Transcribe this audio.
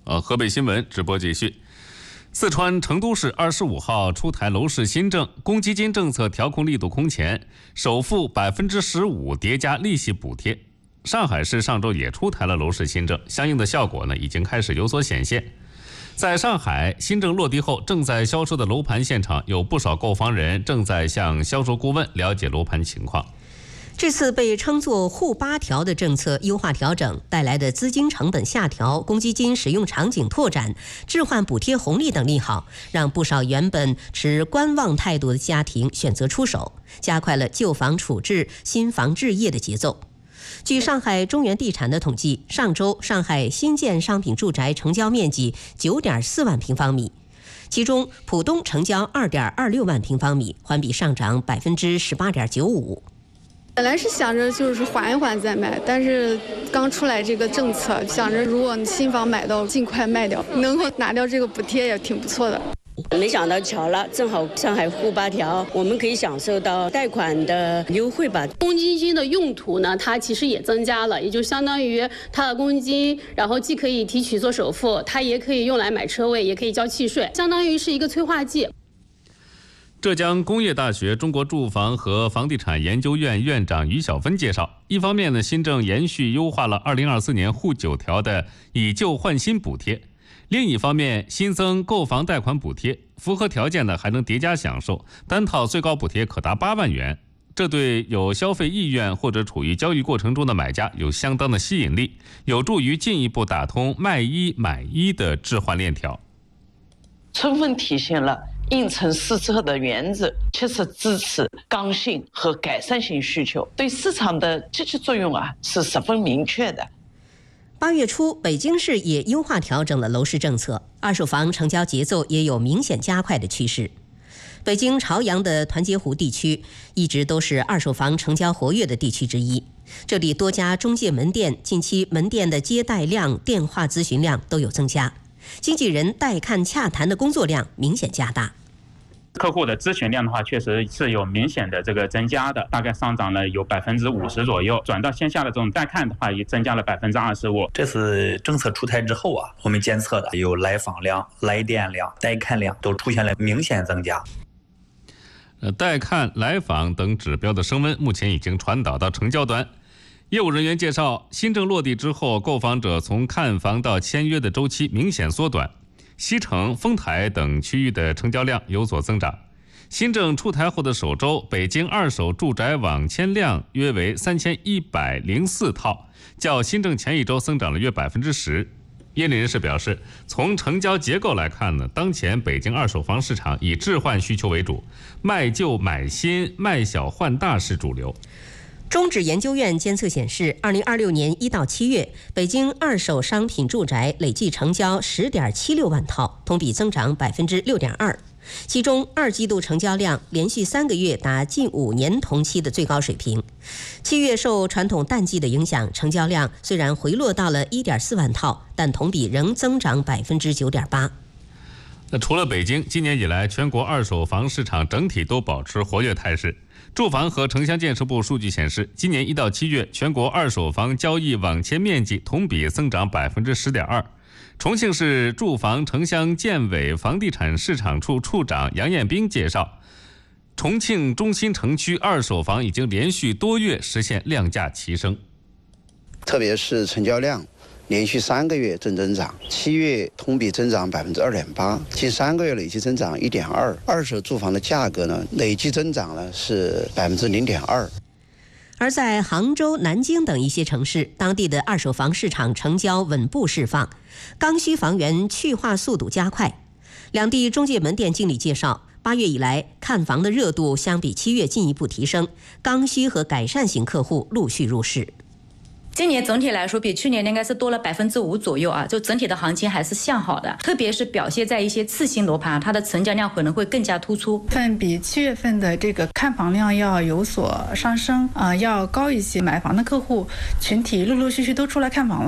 河北新闻直播继续。四川成都市25号出台楼市新政，公积金政策调控力度空前，首付15%叠加利息补贴。上海市上周也出台了楼市新政，相应的效果呢已经开始有所显现。在上海，新政落地后，正在销售的楼盘现场有不少购房人正在向销售顾问了解楼盘情况。 这次被称作沪8条的政策优化调整带来的资金成本下调、公积金使用场景拓展、置换补贴红利等利好，让不少原本持观望态度的家庭选择出手，加快了旧房处置、新房置业的节奏。据上海中原地产的统计，上周上海新建商品住宅成交面积9.4万平方米，其中浦东成交2.26万平方米，环比上涨18.95%。 本来是想着就是缓一缓再卖，但是刚出来这个政策，想着如果新房买到尽快卖掉，能够拿掉这个补贴也挺不错的。 没想到巧了，正好上海沪8条，我们可以享受到贷款的优惠吧。 公积金的用途呢，它其实也增加了，也就相当于它的公积金，然后既可以提取做首付，它也可以用来买车位，也可以交契税，相当于是一个催化剂。 浙江工业大学中国住房和房地产研究院院长于小芬介绍，一方面呢，新政延续优化了2024年沪9条的以旧换新补贴；另一方面，新增购房贷款补贴，符合条件的还能叠加享受，单套最高补贴可达8万元。这对有消费意愿或者处于交易过程中的买家有相当的吸引力，有助于进一步打通卖一买一的置换链条， 充分体现了因城施策的原则，切实支持刚性和改善性需求，对市场的积极作用是十分明确的。 8月初，北京市也优化调整了楼市政策，二手房成交节奏也有明显加快的趋势。北京朝阳的团结湖地区一直都是二手房成交活跃的地区之一，这里多家中介门店近期门店的接待量、电话咨询量都有增加，经纪人带看洽谈的工作量明显加大。 客户的咨询量的话，确实是有明显的这个增加的，大概上涨了有50%左右。转到线下的这种带看的话，也增加了25%。 这次政策出台之后我们监测的有来访量、来电量、带看量都出现了明显增加。 带看、来访等指标的升温目前已经传导到成交端。业务人员介绍，新政落地之后，购房者从看房到签约的周期明显缩短。西城、丰台等区域的成交量有所增长。新政出台后的首周，北京二手住宅网签量约为3104套，较新政前一周增长了约10%。业内人士表示，从成交结构来看呢，当前北京二手房市场以置换需求为主，卖旧买新、卖小换大是主流。 中指研究院监测显示，2026年1到7月，北京二手商品住宅累计成交10.76万套，同比增长6.2%。其中2季度成交量连续3个月达近5年同期的最高水平。7月受传统淡季的影响，成交量虽然回落到了1.4万套，但同比仍增长9.8%。 除了北京，今年以来全国二手房市场整体都保持活跃态势。住房和城乡建设部数据显示，今年1到7月，全国二手房交易网签面积同比增长10.2%。重庆市住房城乡建委房地产市场处处长杨彦兵介绍，重庆中心城区二手房已经连续多月实现量价齐升， 特别是成交量连续3个月正增长，7月同比增长2.8%，近3个月累计增长1.2%。二手住房的价格呢，累计增长了是0.2%。 而在杭州、南京等一些城市，当地的二手房市场成交稳步释放，刚需房源去化速度加快。两地中介门店经理介绍，8月以来看房的热度相比7月进一步提升，刚需和改善型客户陆续入市。 今年总体来说比去年应该是多了5%左右就整体的行情还是向好的，特别是表现在一些次新楼盘，它的成交量可能会更加突出， 比7月份的这个看房量要有所上升要高一些，买房的客户群体陆陆续续都出来看房了。